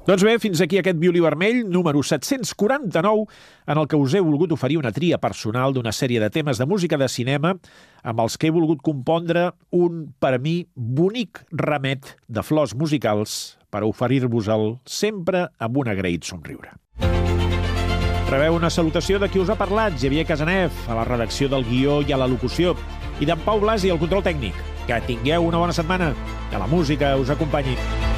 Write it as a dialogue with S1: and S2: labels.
S1: Doncs bé, fins aquí aquest violí vermell, número 749, en el que us he volgut oferir una tria personal d'una sèrie de temes de música de cinema amb els que he volgut compondre un, per a mi, bonic remet de flors musicals per oferir-vos-el sempre amb un agraït somriure. Rebeu una salutació de qui us ha parlat, Xavier Casanev, a la redacció del guió i a la locució, i d'en Pau Blasi, al control tècnic. Que tingueu una bona setmana, que la música us acompanyi.